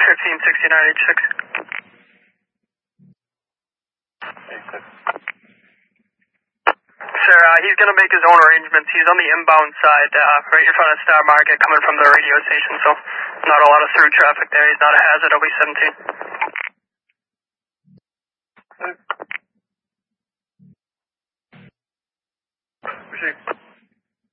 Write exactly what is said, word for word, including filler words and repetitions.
fifteen sixty-nine eighty-six. Sir, uh, he's going to make his own arrangements. He's on the inbound side, uh, right in front of Star Market, coming from the radio station, so not a lot of through traffic there. He's not a hazard, I'll be seventeen.